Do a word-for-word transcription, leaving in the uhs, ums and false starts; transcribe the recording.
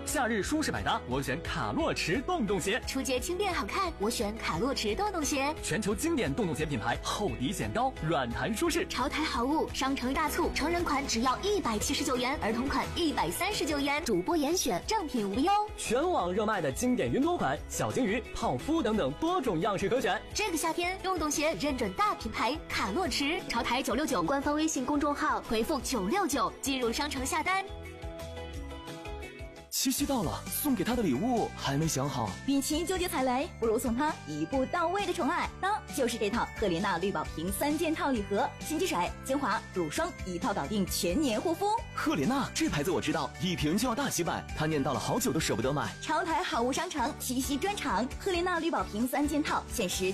夏日舒适百搭，我选卡洛驰洞洞鞋。 出街轻便好看，我选卡洛驰洞洞鞋。 全球经典洞洞鞋品牌，厚底显高，软弹舒适。 潮台好物，商城大促，成人款只要一百七十九元，儿童款一百三十九元，主播严选，正品无忧。 全网热卖的经典云朵款、小金鱼、泡芙等等多种样式可选。 这个夏天，洞洞鞋认准大品牌卡洛驰，潮台九六九官方微信公众号回复九六九进入商城下单。 七夕到了，送给他的礼物还没想好。 与其纠结踩雷，不如送他一步到位的宠爱。当就是这套赫莲娜绿宝瓶三件套礼盒，洗洁水、精华、乳霜一套搞定全年护肤。 赫莲娜这牌子我知道，一瓶就要大几百，他念叨了好久都舍不得买。 潮台好物商城七夕专场，赫莲娜绿宝瓶三件套限时